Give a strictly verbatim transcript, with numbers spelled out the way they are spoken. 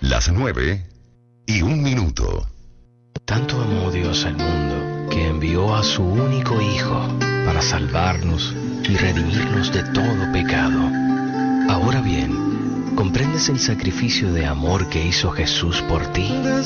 Las nueve y un minuto. Tanto amó Dios al mundo que envió a su único Hijo para salvarnos y redimirnos de todo pecado. Ahora bien, ¿comprendes el sacrificio de amor que hizo Jesús por ti?